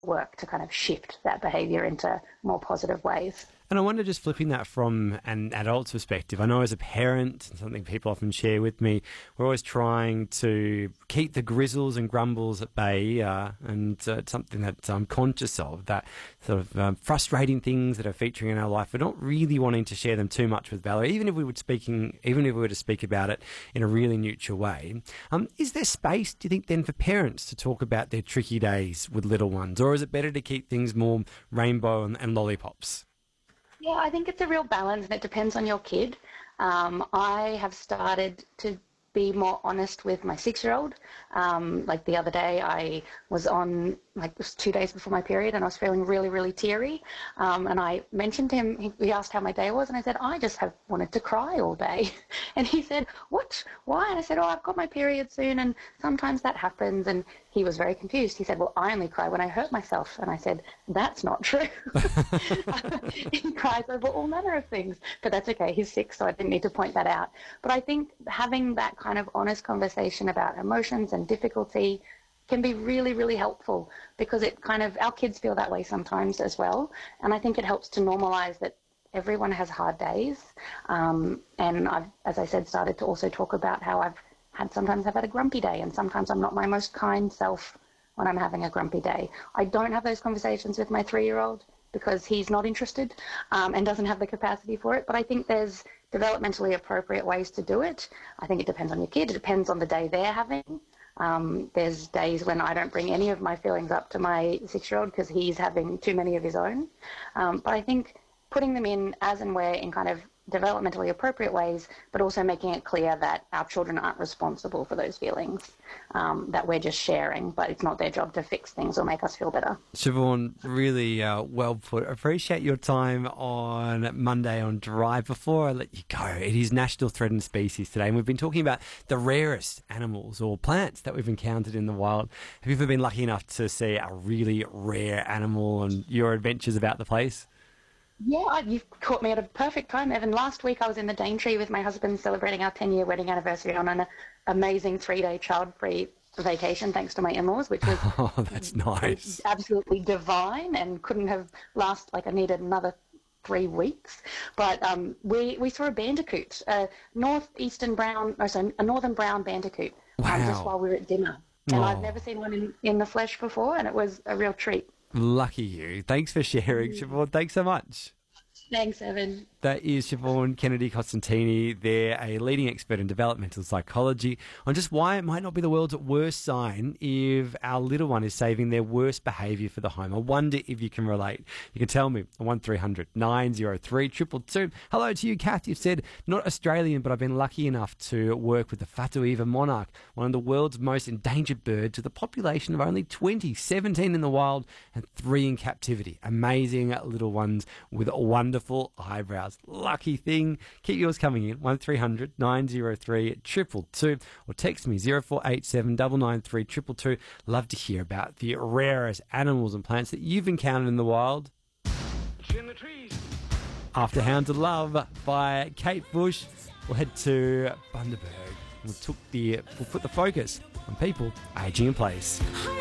work to kind of shift that behaviour into more positive ways. And I wonder, just flipping that from an adult's perspective, I know as a parent, something people often share with me, we're always trying to keep the grizzles and grumbles at bay, and it's something that I'm conscious of, that sort of frustrating things that are featuring in our life. We're not really wanting to share them too much with Valerie, even if we were to speak about it in a really neutral way. Is there space, do you think, then for parents to talk about their tricky days with little ones, or is it better to keep things more rainbow and lollipops? Yeah, I think it's a real balance, and it depends on your kid. I have started to be more honest with my 6-year-old. Like the other day, I was on, like, it was 2 days before my period, and I was feeling really, really teary. And I mentioned to him, he asked how my day was, and I said, I just have wanted to cry all day. And he said, what? Why? And I said, I've got my period soon, and sometimes that happens. And he was very confused. He said, well, I only cry when I hurt myself. And I said, that's not true. He cries over all manner of things, but that's okay. He's 6, so I didn't need to point that out. But I think having that kind of honest conversation about emotions and difficulty can be really, really helpful, because it kind of, our kids feel that way sometimes as well. And I think it helps to normalize that everyone has hard days. And I've, as I said, started to also talk about how sometimes I've had a grumpy day, and sometimes I'm not my most kind self when I'm having a grumpy day. I don't have those conversations with my 3-year-old because he's not interested and doesn't have the capacity for it. But I think there's developmentally appropriate ways to do it. I think it depends on your kid. It depends on the day they're having. There's days when I don't bring any of my feelings up to my 6-year-old because he's having too many of his own. But I think putting them in as and where in kind of developmentally appropriate ways, but also making it clear that our children aren't responsible for those feelings, that we're just sharing, but it's not their job to fix things or make us feel better. Siobhan, really well put. Appreciate your time on Monday on Drive. Before I let you go, it is National Threatened Species today, and we've been talking about the rarest animals or plants that we've encountered in the wild. Have you ever been lucky enough to see a really rare animal and your adventures about the place? Yeah, you've caught me at a perfect time, Evan. Last week I was in the Daintree with my husband celebrating our 10-year wedding anniversary on an amazing 3-day child-free vacation thanks to my in-laws, which was that's nice, absolutely divine, and couldn't have I needed another 3 weeks. But we saw a bandicoot, a northern brown bandicoot, just while we were at dinner. And I've never seen one in the flesh before, and it was a real treat. Lucky you. Thanks for sharing, Siobhan. Thanks so much. Thanks, Evan. That is Siobhan Kennedy-Costantini. They're a leading expert in developmental psychology on just why it might not be the world's worst sign if our little one is saving their worst behaviour for the home. I wonder if you can relate. You can tell me on 1300 903 222. Hello to you, Kath. You've said, not Australian, but I've been lucky enough to work with the Fatuiva monarch, one of the world's most endangered birds, with a population of only 20, 17 in the wild and 3 in captivity. Amazing little ones with wonderful eyebrows. Lucky thing. Keep yours coming in, 1300 903 222, or text me 0487 993 222. Love to hear about the rarest animals and plants that you've encountered in the wild. In the trees. After Hounds of Love by Kate Bush, we'll head to Bundaberg. We'll put the focus on people aging in place.